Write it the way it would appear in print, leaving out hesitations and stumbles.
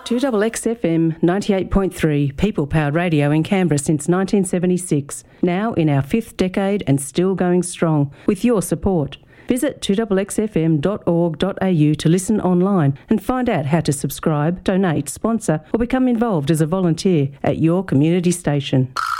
2XXFM 98.3, people-powered radio in Canberra since 1976. Now in our 5th decade and still going strong, with your support. Visit 2XXFM.org.au to listen online and find out how to subscribe, donate, sponsor or become involved as a volunteer at your community station.